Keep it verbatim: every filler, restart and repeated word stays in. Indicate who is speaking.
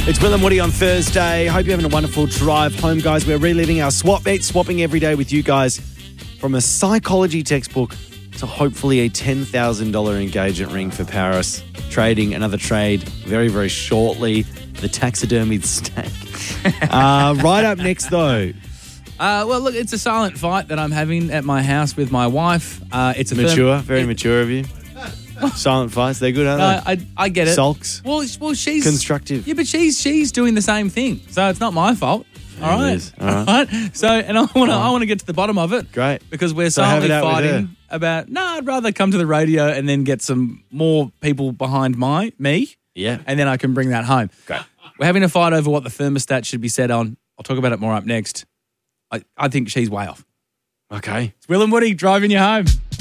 Speaker 1: It's Will and Woody on Thursday. Hope you're having a wonderful drive home, guys. We're reliving our swap meet, swapping every day with you guys from a psychology textbook to hopefully a ten thousand dollars engagement ring for Paris. Trading another trade very, very shortly. The taxidermied steak. uh, right up next, though.
Speaker 2: Uh, well, look, it's a silent fight that I'm having at my house with my wife. Uh, it's a
Speaker 1: Mature,
Speaker 2: firm-
Speaker 1: very
Speaker 2: it-
Speaker 1: mature of you. Silent fights, they're good, aren't
Speaker 2: No,
Speaker 1: they?
Speaker 2: I I get it.
Speaker 1: Sulks.
Speaker 2: Well, sh- well, she's
Speaker 1: Constructive.
Speaker 2: Yeah, but she's she's doing the same thing, so it's not my fault. All
Speaker 1: Yeah, it
Speaker 2: right,
Speaker 1: is. All right.
Speaker 2: So, and I want to I want to get to the bottom of it.
Speaker 1: Great.
Speaker 2: Because we're
Speaker 1: So have
Speaker 2: silently
Speaker 1: it out with her.
Speaker 2: fighting about. No, I'd rather come to the radio and then get some more people behind my me.
Speaker 1: Yeah.
Speaker 2: And then I can bring that home.
Speaker 1: Great.
Speaker 2: We're having a fight over what the thermostat should be set on. I'll talk about it more up next. I, I think she's way off.
Speaker 1: Okay.
Speaker 2: It's Will and Woody driving you home.